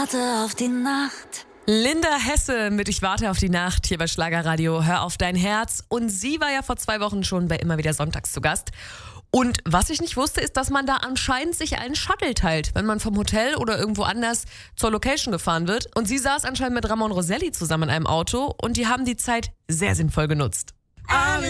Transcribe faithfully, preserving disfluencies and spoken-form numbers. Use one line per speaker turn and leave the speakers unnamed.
Warte auf die Nacht.
Linda Hesse mit Ich warte auf die Nacht hier bei Schlagerradio. Hör auf dein Herz. Und sie war ja vor zwei Wochen schon bei Immer wieder Sonntags zu Gast. Und was ich nicht wusste, ist, dass man da anscheinend sich einen Shuttle teilt, wenn man vom Hotel oder irgendwo anders zur Location gefahren wird. Und sie saß anscheinend mit Ramon Roselli zusammen in einem Auto und die haben die Zeit sehr sinnvoll genutzt.
Alle